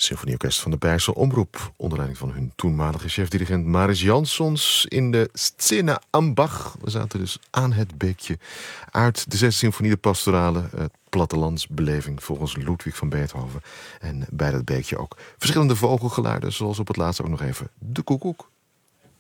Symfonieorkest van de Beierse Omroep, onder leiding van hun toenmalige chefdirigent Maris Jansons in de Szene am Bach. We zaten dus aan het beekje uit de Zesde Symfonie, de pastorale plattelandsbeleving volgens Ludwig van Beethoven. En bij dat beekje ook verschillende vogelgeluiden, zoals op het laatst ook nog even de koekoek.